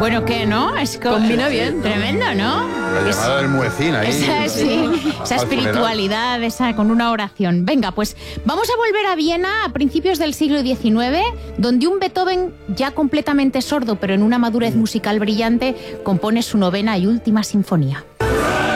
Bueno, ¿qué, no? Combina bien. Tremendo, ¿no? La llamada del muecín ahí. Esa espiritualidad, con una oración. Venga, pues vamos a volver a Viena a principios del siglo XIX, donde un Beethoven ya completamente sordo, pero en una madurez musical brillante, compone su 9ª y última sinfonía.